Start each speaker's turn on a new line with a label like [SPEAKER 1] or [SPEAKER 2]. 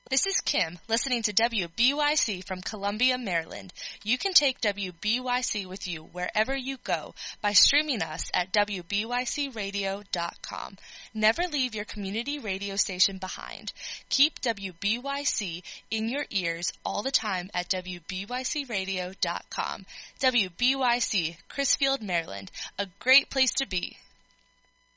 [SPEAKER 1] This is Kim, listening to WBYC from Columbia, Maryland. You can take WBYC with you wherever you go by streaming us at WBYCradio.com. Never leave your community radio station behind. Keep WBYC in your ears all the time at WBYCradio.com. WBYC, Crisfield, Maryland, a great place to be.